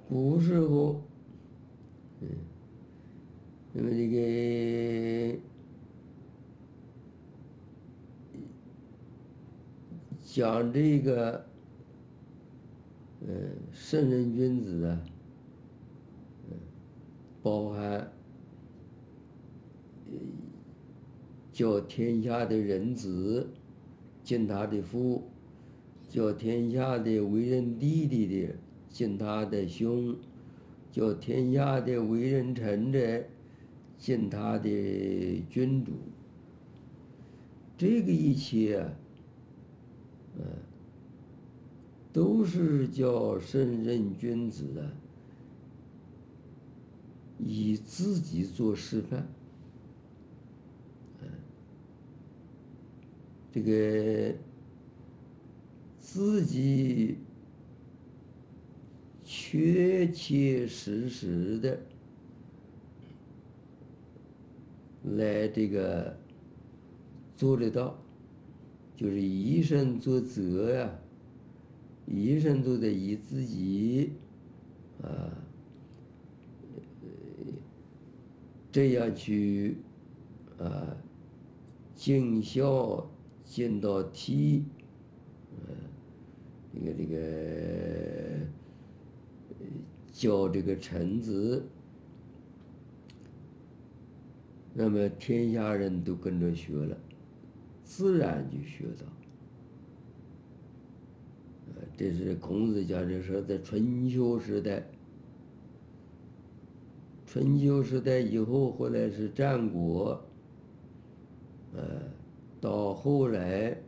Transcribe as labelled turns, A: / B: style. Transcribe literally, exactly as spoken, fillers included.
A: 古时候，嗯，那么这个讲这个，嗯，圣人君子啊，包含教天下的人子敬他的父，叫天下的为人弟弟的敬他的兄，叫天下的为人臣的敬他的君主。这个一切啊，都是叫圣人君子啊，以自己做示范。这个自己确切实实的来这个做得到，就是以身作则呀、以身作则，以自己啊这样去啊尽孝尽到体，这个这个教这个臣子，那么天下人都跟着学了，自然就学到。呃，这是孔子讲的说，在春秋时代，春秋时代以后，后来是战国，呃，到后来